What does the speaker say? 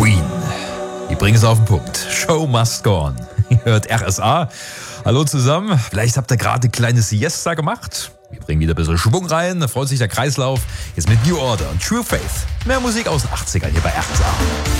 Queen. Die bringen es auf den Punkt. Show must go on. Ihr hört RSA. Hallo zusammen. Vielleicht habt ihr gerade eine kleine Siesta gemacht. Wir bringen wieder ein bisschen Schwung rein. Da freut sich der Kreislauf. Jetzt mit New Order und True Faith. Mehr Musik aus den 80ern hier bei RSA.